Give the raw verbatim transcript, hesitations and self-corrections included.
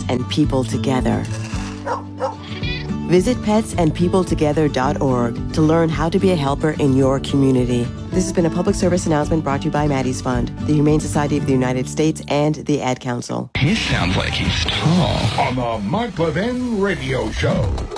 and people together. Visit pets and people together dot org to learn how to be a helper in your community. This has been a public service announcement brought to you by Maddie's Fund, the Humane Society of the United States, and the Ad Council. He sounds like he's tall. On the Mark Levin Radio Show.